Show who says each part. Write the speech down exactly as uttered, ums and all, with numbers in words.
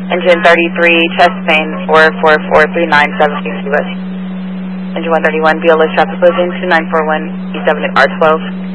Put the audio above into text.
Speaker 1: Engine thirty-three, chest main four four four three nine seven six. Engine one thirty-one, B L S traffic collision two nine four one E seven R twelve.